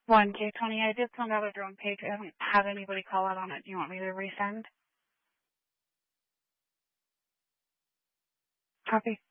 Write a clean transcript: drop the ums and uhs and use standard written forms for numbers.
1K, Tony, I did send out a drone page. I haven't had anybody call out on it. Do you want me to resend? Copy.